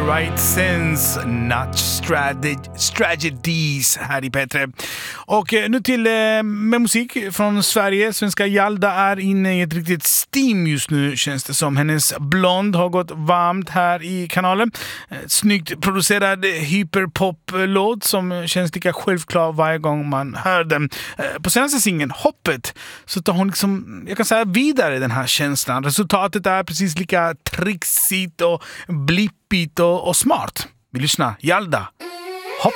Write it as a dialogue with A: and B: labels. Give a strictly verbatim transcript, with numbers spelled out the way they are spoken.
A: right sense, not strate- strategies här i P tre. Och eh, nu till eh, med musik från Sverige. Svenska Jalda är inne i ett riktigt steam just nu, känns det som. Hennes Blond har gått varmt här i kanalen. Eh, snyggt producerad hyperpop-låt som känns lika självklar varje gång man hör den. Eh, på senaste singeln, Hoppet, så tar hon liksom, jag kan säga, vidare den här känslan. Resultatet är precis lika trixigt och blippigt och, och smart. Vi lyssnar. Jalda.